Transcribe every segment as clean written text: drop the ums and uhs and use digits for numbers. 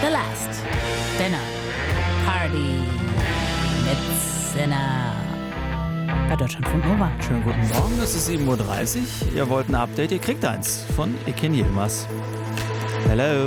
The Last Dinner Party mit Sinner. Bei Deutschlandfunk Nova. Schönen guten Morgen, es ist 7.30 Uhr. Ihr wollt ein Update, ihr kriegt eins von Ekin Yilmaz. Hello.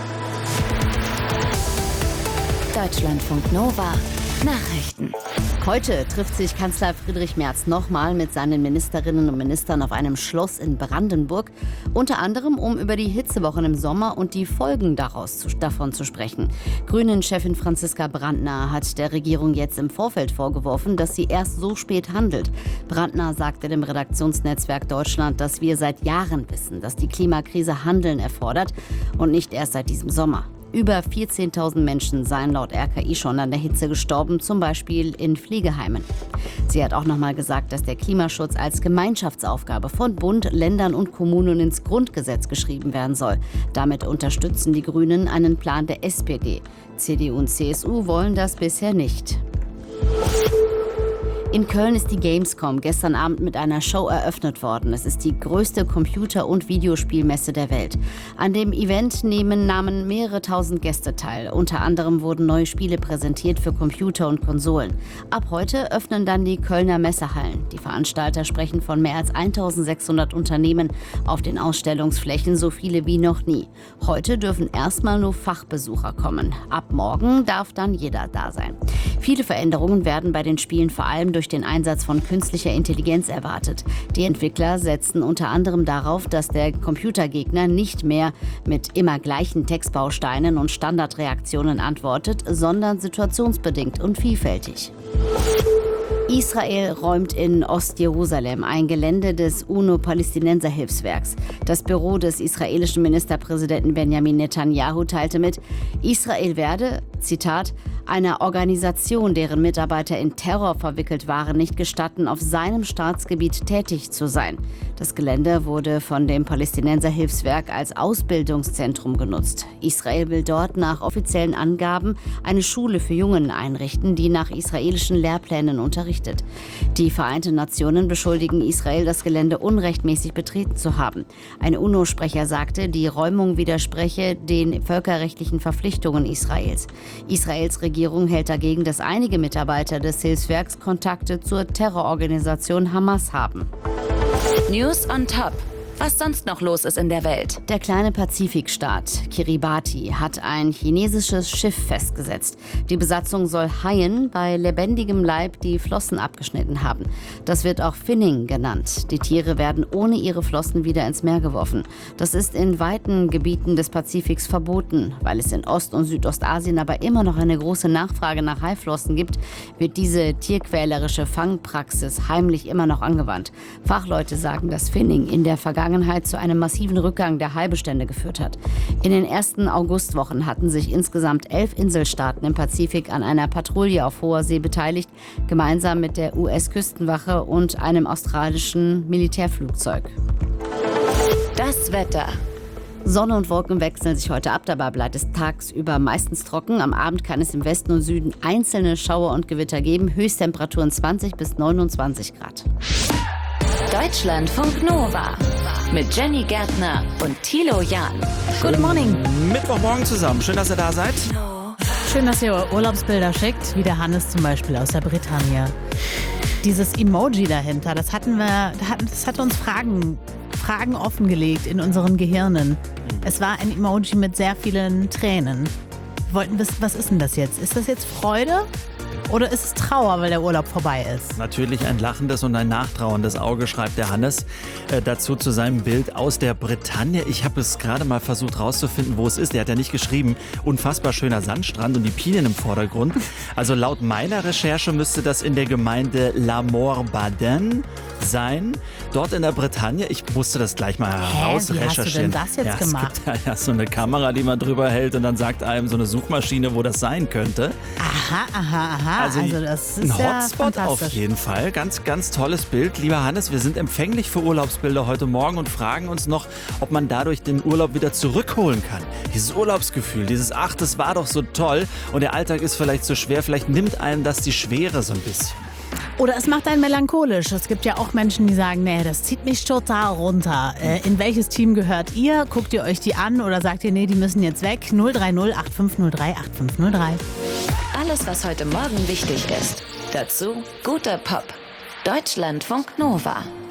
Deutschlandfunk Nova. Nachrichten. Heute trifft sich Kanzler Friedrich Merz nochmal mit seinen Ministerinnen und Ministern auf einem Schloss in Brandenburg. Unter anderem, um über die Hitzewochen im Sommer und die Folgen davon zu sprechen. Grünen-Chefin Franziska Brandner hat der Regierung jetzt im Vorfeld vorgeworfen, dass sie erst so spät handelt. Brandner sagte dem Redaktionsnetzwerk Deutschland, dass wir seit Jahren wissen, dass die Klimakrise Handeln erfordert und nicht erst seit diesem Sommer. Über 14.000 Menschen seien laut RKI schon an der Hitze gestorben, zum Beispiel in Pflegeheimen. Sie hat auch nochmal gesagt, dass der Klimaschutz als Gemeinschaftsaufgabe von Bund, Ländern und Kommunen ins Grundgesetz geschrieben werden soll. Damit unterstützen die Grünen einen Plan der SPD. CDU und CSU wollen das bisher nicht. In Köln ist die Gamescom gestern Abend mit einer Show eröffnet worden. Es ist die größte Computer- und Videospielmesse der Welt. An dem Event nahmen mehrere tausend Gäste teil. Unter anderem wurden neue Spiele präsentiert für Computer und Konsolen. Ab heute öffnen dann die Kölner Messehallen. Die Veranstalter sprechen von mehr als 1.600 Unternehmen auf den Ausstellungsflächen, so viele wie noch nie. Heute dürfen erstmal nur Fachbesucher kommen. Ab morgen darf dann jeder da sein. Viele Veränderungen werden bei den Spielen vor allem durch den Einsatz von künstlicher Intelligenz erwartet. Die Entwickler setzen unter anderem darauf, dass der Computergegner nicht mehr mit immer gleichen Textbausteinen und Standardreaktionen antwortet, sondern situationsbedingt und vielfältig. Israel räumt in Ostjerusalem ein Gelände des UNO-Palästinenser-Hilfswerks. Das Büro des israelischen Ministerpräsidenten Benjamin Netanyahu teilte mit, Israel werde, Zitat, einer Organisation, deren Mitarbeiter in Terror verwickelt waren, nicht gestatten, auf seinem Staatsgebiet tätig zu sein. Das Gelände wurde von dem Palästinenser-Hilfswerk als Ausbildungszentrum genutzt. Israel will dort nach offiziellen Angaben eine Schule für Jungen einrichten, die nach israelischen Lehrplänen unterrichtet. Die Vereinten Nationen beschuldigen Israel, das Gelände unrechtmäßig betreten zu haben. Ein UNO-Sprecher sagte, die Räumung widerspreche den völkerrechtlichen Verpflichtungen Israels. Israels Regierung hält dagegen, dass einige Mitarbeiter des Hilfswerks Kontakte zur Terrororganisation Hamas haben. News on Top. Was sonst noch los ist in der Welt. Der kleine Pazifikstaat Kiribati hat ein chinesisches Schiff festgesetzt. Die Besatzung soll Haien bei lebendigem Leib die Flossen abgeschnitten haben. Das wird auch Finning genannt. Die Tiere werden ohne ihre Flossen wieder ins Meer geworfen. Das ist in weiten Gebieten des Pazifiks verboten. Weil es in Ost- und Südostasien aber immer noch eine große Nachfrage nach Haiflossen gibt, wird diese tierquälerische Fangpraxis heimlich immer noch angewandt. Fachleute sagen, dass Finning in der Vergangenheit zu einem massiven Rückgang der Haibestände geführt hat. In den ersten Augustwochen hatten sich insgesamt 11 Inselstaaten im Pazifik an einer Patrouille auf hoher See beteiligt, gemeinsam mit der US-Küstenwache und einem australischen Militärflugzeug. Das Wetter. Sonne und Wolken wechseln sich heute ab, dabei bleibt es tagsüber meistens trocken. Am Abend kann es im Westen und Süden einzelne Schauer und Gewitter geben, Höchsttemperaturen 20 bis 29 Grad. Deutschlandfunk Nova mit Jenny Gärtner und Thilo Jahn. Good morning. Mittwochmorgen zusammen. Schön, dass ihr da seid. Schön, dass ihr Urlaubsbilder schickt, wie der Hannes zum Beispiel aus der Bretagne. Dieses Emoji dahinter, das hat uns Fragen offengelegt in unseren Gehirnen. Es war ein Emoji mit sehr vielen Tränen. Wir wollten wissen, was ist denn das jetzt? Ist das jetzt Freude? Oder ist es Trauer, weil der Urlaub vorbei ist? Natürlich ein lachendes und ein nachtrauerndes Auge, schreibt der Hannes dazu zu seinem Bild aus der Bretagne. Ich habe es gerade mal versucht rauszufinden, wo es ist. Der hat ja nicht geschrieben, unfassbar schöner Sandstrand und die Pinien im Vordergrund. Also laut meiner Recherche müsste das in der Gemeinde La Morbadin sein. Dort in der Bretagne. Ich musste das gleich mal raus recherchieren. Wie hast du denn das jetzt gemacht? Es gibt ja so eine Kamera, die man drüber hält und dann sagt einem so eine Suchmaschine, wo das sein könnte. Aha. Also das ist ein ja Hotspot auf jeden Fall. Ganz, ganz tolles Bild. Lieber Hannes, wir sind empfänglich für Urlaubsbilder heute Morgen und fragen uns noch, ob man dadurch den Urlaub wieder zurückholen kann. Dieses Urlaubsgefühl, ach, das war doch so toll und der Alltag ist vielleicht so schwer. Vielleicht nimmt einem das die Schwere so ein bisschen. Oder es macht einen melancholisch. Es gibt ja auch Menschen, die sagen, nee, das zieht mich total runter. In welches Team gehört ihr? Guckt ihr euch die an oder sagt ihr, nee, die müssen jetzt weg? 030 8503 8503. Alles, was heute Morgen wichtig ist. Dazu guter Pop. Deutschlandfunk Nova.